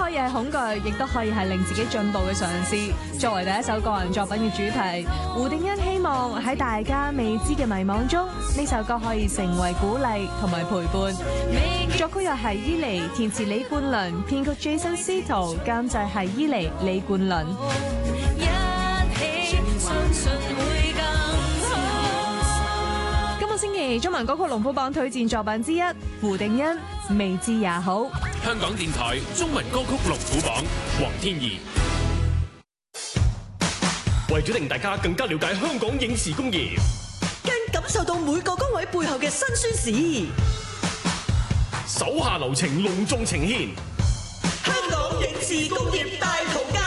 可以係恐懼，亦都可以係令自己進步嘅嘗試。作為第一首個人作品嘅主題，胡定欣希望喺大家未知嘅迷惘中，呢首歌可以成為鼓勵同埋陪伴。作曲又係伊妮，填詞李冠倫，編曲 Jason 司徒，監製係伊妮、李冠倫。今個星期中文歌曲龍虎榜推薦作品之一，胡定欣未知也好。 香港電台中文歌曲龍虎榜，黃天怡。為咗令大家更加了解香港影視工業， 更感受到每個崗位背後嘅辛酸史， 手下留情隆重呈現香港影視工業大圖鑑。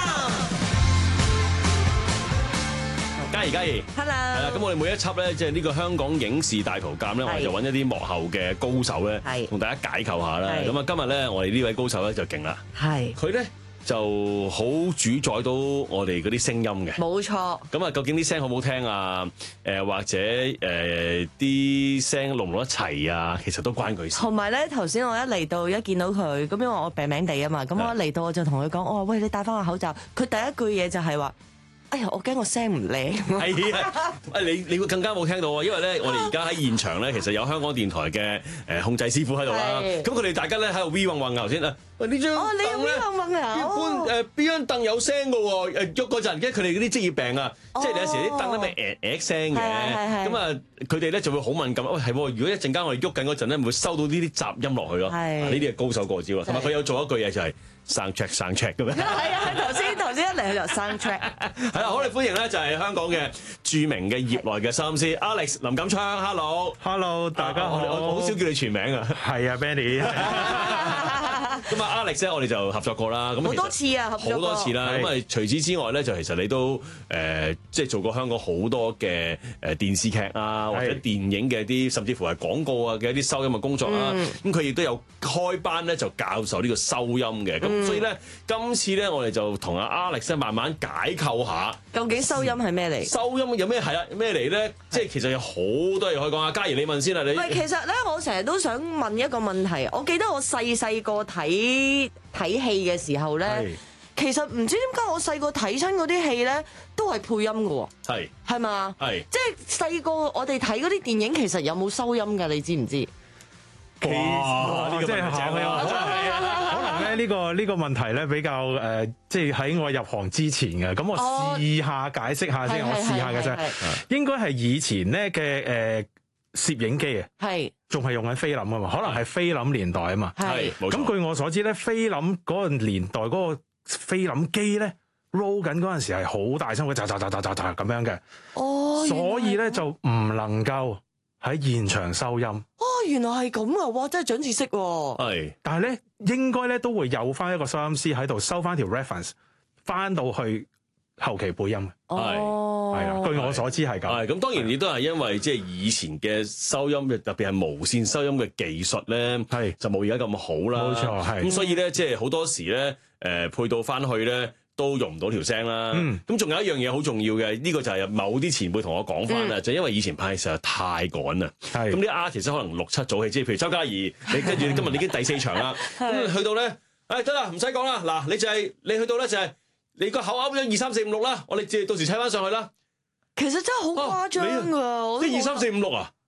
嘉怡 Hello， 係啦，咁我哋每一輯咧，即係呢個香港影視大圖鑑咧，我哋就揾一啲幕後嘅高手咧，同大家解構下啦。咁啊，今日咧，我哋呢位高手咧就勁啦，佢咧就好主宰到我哋嗰啲聲音嘅，冇錯。咁啊，究竟啲聲好唔好聽啊？或者啲聲錄唔錄得齊啊？其實都關佢事。 同埋咧，頭先我一嚟到一見到佢，咁因為我病病地啊嘛，咁我一嚟到我就同佢講，我話喂，你戴翻個口罩。佢第一句嘢就係話：哎呀，我驚我聲唔靚。 係啊，你會更加冇聽到啊！因為咧，我哋而家喺現場咧，其實有香港電台嘅控制師傅喺度啦。咁佢哋大家咧喺度 V 混混頭先啊！呢張凳咧，邊張凳有聲嘅喎？喐嗰陣，因為佢哋嗰啲職業病啊，即係有時啲凳咧咪聲嘅。咁啊，佢哋咧就會好敏感。喂，係喎，如果一陣間我哋喐緊嗰陣咧，會收到呢啲雜音落去咯。呢啲係高手過招啦。同埋佢有做一句嘢就係 sound check 咁樣。 係啊，頭先一嚟佢就 sound check。 係啦，好，我哋歡迎咧就係香港嘅著名嘅業內嘅收音師 Alex 林錦昌 ，Hello， 大家好， 我好少叫你全名啊。 係啊 ，Benny。 咁啊 ，Alex 咧，我哋就合作過啦。咁好多次啊，合作過好多次啦。咁啊，除此之外咧，就其實你都即係做過香港好多嘅電視劇啊，或者電影嘅啲，甚至乎係廣告啊嘅一啲收音嘅工作啦。咁佢亦都有開班咧，就教授呢個收音嘅。咁所以咧，今次咧，我哋就同阿 Alex 慢慢解構下， 究竟收音係咩嚟？ 收音有咩係啊？咩嚟咧？即係其實有好多嘢可以講啊。嘉怡，你問先啦，你。 喂，其實咧，我成日都想問一個問題。我記得我細個睇戲嘅時候咧，其實唔知點解我細個睇親嗰啲戲咧，都係配音嘅喎。係嘛？即係細個我哋睇嗰啲電影，其實有冇收音㗎？你知唔知？ 哇！呢個真係可能咧呢個問題咧比較即係喺我入行之前嘅。咁我試下解釋下先，我試下嘅啫。應該係以前咧嘅攝影機啊，仲係用緊菲林啊嘛，可能係菲林年代啊嘛。咁據我所知咧，菲林嗰個年代嗰個菲林機咧 roll 緊嗰陣時係好大聲嘅，喳咁樣嘅。所以咧就唔能夠喺現場收音。 原來係咁啊！哇，真係長知識喎。 但係咧應該咧都會有翻一個收音師喺度收翻條 reference， 翻到去後期配音。係啦，據我所知係咁。 咁當然亦都係因為即係以前嘅收音，特別係無線收音嘅技術咧，就冇而家咁好啦。冇錯，係。咁所以咧，即係好多時咧，配到翻去咧，都用唔到條聲啦。咁仲有一樣嘢好重要嘅，呢個就係某啲前輩同我講翻啦，就因為以前拍戲實在太趕啦。咁啲 artist 可能6、7組戲，即係譬如周嘉怡，你跟住今日你已經第4場啦，咁你去到咧，得啦，唔使講啦，嗱，你去到咧就係你個口噏咗2、3、4、5、6啦，我哋到時砌翻上去啦。 其實真係好誇張㗎， 啲2、3、4、5、6啊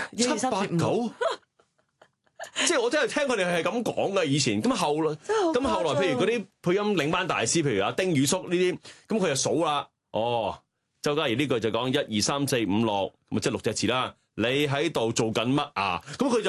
，7、8、9，即係我真係聽佢哋係咁講嘅以前。咁後來譬如嗰啲配音領班大師，譬如阿丁宇叔呢啲，咁佢就數啦。周嘉怡呢句就講1、2、3、4、5、6，咁即係6隻字啦。你喺度做緊乜啊？咁佢